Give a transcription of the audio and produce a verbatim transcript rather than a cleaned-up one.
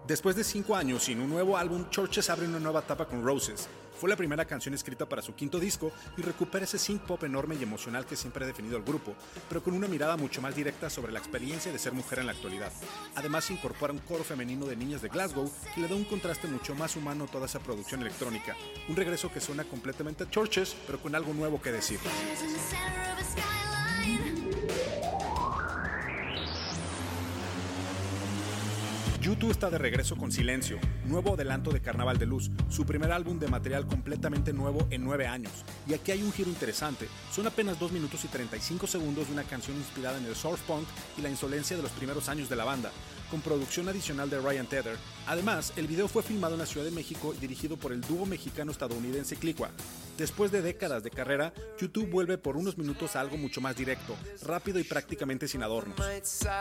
Después de cinco años sin un nuevo álbum, Chvrches abre una nueva etapa con Roses. Fue la primera canción escrita para su quinto disco y recupera ese synth pop enorme y emocional que siempre ha definido al grupo, pero con una mirada mucho más directa sobre la experiencia de ser mujer en la actualidad. Además incorpora un coro femenino de niñas de Glasgow que le da un contraste mucho más humano a toda esa producción electrónica. Un regreso que suena completamente a Chvrches, pero con algo nuevo que decir. U dos está de regreso con Silencio, nuevo adelanto de Carnaval de Luz, su primer álbum de material completamente nuevo en nueve años. Y aquí hay un giro interesante, son apenas dos minutos y treinta y cinco segundos de una canción inspirada en el surf punk y la insolencia de los primeros años de la banda, con producción adicional de Ryan Tedder. Además, el video fue filmado en la Ciudad de México y dirigido por el dúo mexicano-estadounidense Cliqua. Después de décadas de carrera, U dos vuelve por unos minutos a algo mucho más directo, rápido y prácticamente sin adornos.